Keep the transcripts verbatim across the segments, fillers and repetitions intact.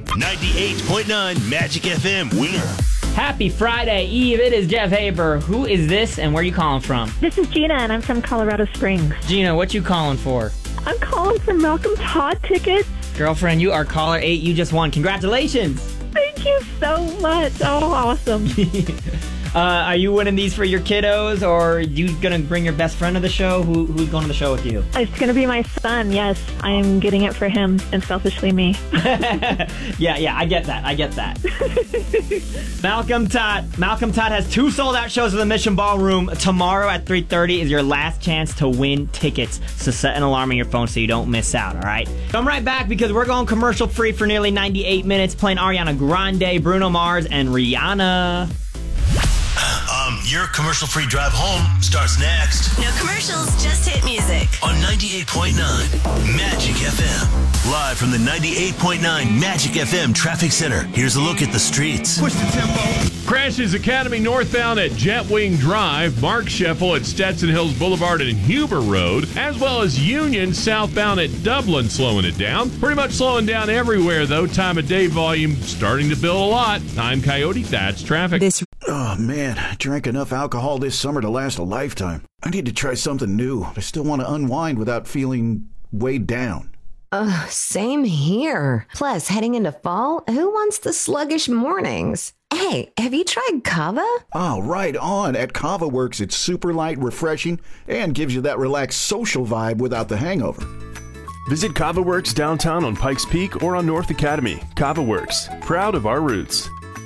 ninety-eight point nine Magic F M winner. Happy Friday Eve. It is Jeff Haber. Who is this and where are you calling from? This is Gina, and I'm from Colorado Springs. Gina, what you calling for? I'm calling for Malcolm Todd tickets. Girlfriend, you are caller eight. You just won. Congratulations. Thank you so much. Oh, awesome. uh, are you winning these for your kiddos, or are you going to bring your best friend to the show? Who, who's going to the show with you? It's going to be my son, yes. I am getting it for him and selfishly me. yeah, yeah, I get that. I get that. Malcolm Todd. Malcolm Todd has two sold-out shows in the Mission Ballroom. Tomorrow at three thirty is your last chance to win tickets. So set an alarm on your phone so you don't miss out, all right? Come right back because we're going commercial-free for nearly ninety-eight minutes playing Ariana Grande, Bruno Mars, and Rihanna. Um, your commercial-free drive home starts next. No commercials, just hit music. On ninety-eight point nine Magic F M. Live from the ninety-eight point nine Magic F M Traffic Center. Here's a look at the streets. Push the tempo. Crashes Academy northbound at Jetwing Drive, Mark Scheffel at Stetson Hills Boulevard and Huber Road, as well as Union southbound at Dublin slowing it down. Pretty much slowing down everywhere, though. Time of day volume starting to build a lot. I'm Coyote. That's traffic. This Oh, man, I drank enough alcohol this summer to last a lifetime. I need to try something new. I still want to unwind without feeling weighed down. Uh, same here. Plus, heading into fall, who wants the sluggish mornings? Hey, have you tried Kava? Oh, right on. At Kava Works, it's super light, refreshing, and gives you that relaxed social vibe without the hangover. Visit Kava Works downtown on Pikes Peak or on North Academy. Kava Works, proud of our roots.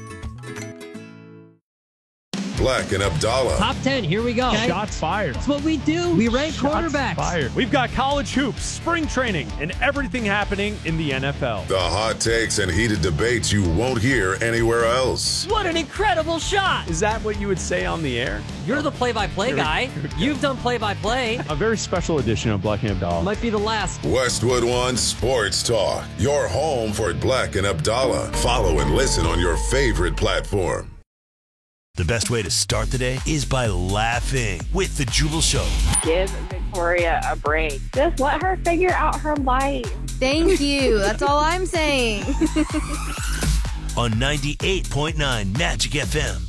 Black and Abdallah. Top ten, here we go. Okay. Shots fired. That's what we do. We rank Shots quarterbacks. Fired. We've got college hoops, spring training, and everything happening in the N F L. The hot takes and heated debates you won't hear anywhere else. What an incredible shot. Is that what you would say on the air? You're the play-by-play guy. You've done play-by-play. A very special edition of Black and Abdallah. Might be the last. Westwood One Sports Talk. Your home for Black and Abdallah. Follow and listen on your favorite platform. The best way to start the day is by laughing with The Jubal Show. Give Victoria a break. Just let her figure out her life. Thank you. That's all I'm saying. On ninety-eight point nine Magic F M.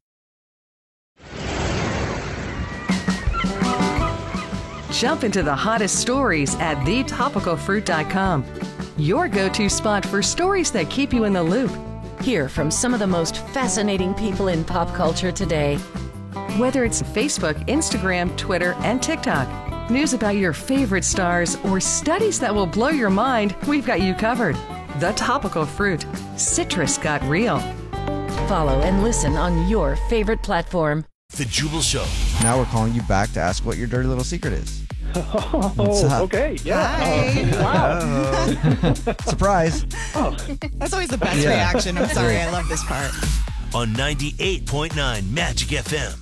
Jump into the hottest stories at the topical fruit dot com. Your go-to spot for stories that keep you in the loop. Hear from some of the most fascinating people in pop culture today. Whether it's Facebook, Instagram, Twitter, and TikTok, news about your favorite stars, or studies that will blow your mind, we've got you covered. The Topical Fruit. Citrus got real. Follow and listen on your favorite platform. The Jubal Show. Now we're calling you back to ask what your dirty little secret is. Oh, okay. Yeah. Uh, wow. Surprise. Oh. That's always the best Yeah. reaction. I'm sorry. I love this part. On ninety-eight point nine Magic F M.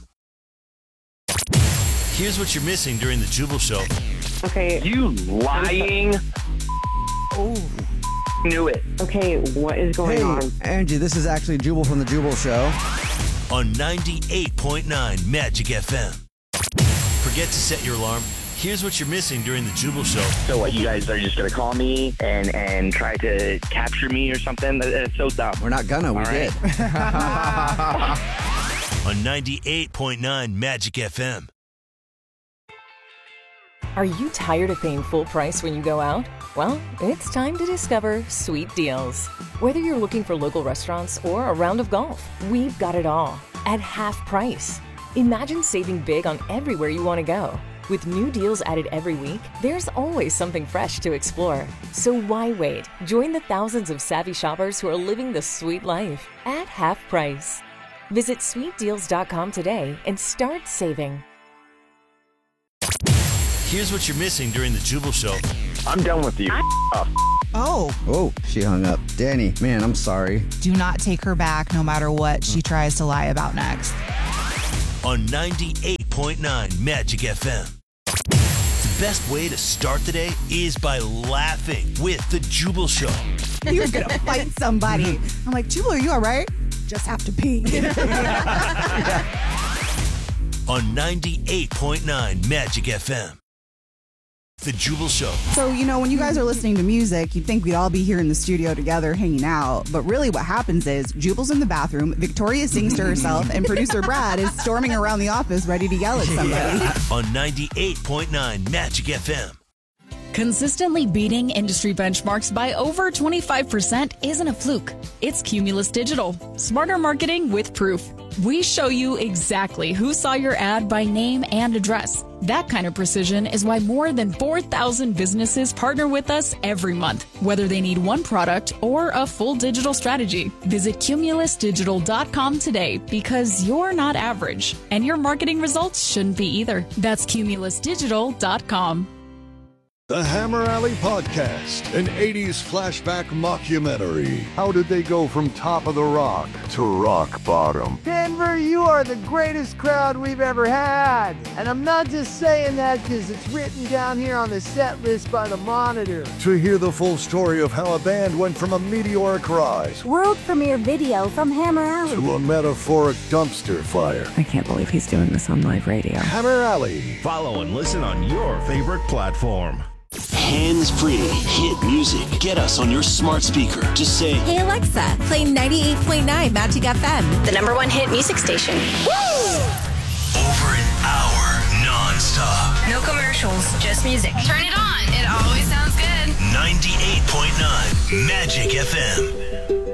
Here's what you're missing during the Jubal Show. Okay. You lying. Oh. Knew it. Okay, what is going hey, on? Angie, this is actually Jubal from The Jubal Show. On ninety-eight point nine Magic F M. Forget to set your alarm. Here's what you're missing during the Jubal Show. So what, you guys are just going to call me and, and try to capture me or something? That's so dumb. We're not gonna, we All did. On ninety-eight point nine Magic F M. Are you tired of paying full price when you go out? Well, it's time to discover Sweet Deals. Whether you're looking for local restaurants or a round of golf, we've got it all at half price. Imagine saving big on everywhere you want to go. With new deals added every week, there's always something fresh to explore. So why wait? Join the thousands of savvy shoppers who are living the sweet life at half price. Visit sweet deals dot com today and start saving. Here's what you're missing during the Jubal Show. I'm done with you. Oh. Oh, she hung up. Danny, man, I'm sorry. Do not take her back no matter what she tries to lie about next. On ninety-eight point nine Magic F M. The best way to start the day is by laughing with The Jubal Show. You're going to fight somebody. I'm like, Jubal, are you all right? Just have to pee. On ninety-eight point nine Magic F M. The Jubal Show. So, you know, when you guys are listening to music, you'd think we'd all be here in the studio together hanging out. But really what happens is Jubal's in the bathroom, Victoria sings to herself, and producer Brad is storming around the office ready to yell at somebody. Yeah. On ninety-eight point nine Magic F M. Consistently beating industry benchmarks by over twenty-five percent isn't a fluke. It's Cumulus Digital. Smarter marketing with proof. We show you exactly who saw your ad by name and address. That kind of precision is why more than four thousand businesses partner with us every month, whether they need one product or a full digital strategy. Visit cumulus digital dot com today because you're not average, and your marketing results shouldn't be either. That's cumulus digital dot com. The Hammer Alley Podcast, an eighties flashback mockumentary. How did they go from top of the rock to rock bottom? Denver, you are the greatest crowd we've ever had. And I'm not just saying that because it's written down here on the set list by the Monitor. To hear the full story of how a band went from a meteoric rise, world premiere video from Hammer Alley, to a metaphoric dumpster fire. I can't believe he's doing this on live radio. Hammer Alley. Follow and listen on your favorite platform. Hands-free hit music. Get us on your smart speaker. Just say, "Hey Alexa, play ninety-eight point nine Magic F M, the number one hit music station." Woo! Over an hour non-stop. No commercials, just music. Turn it on. It always sounds good. ninety-eight point nine Magic F M.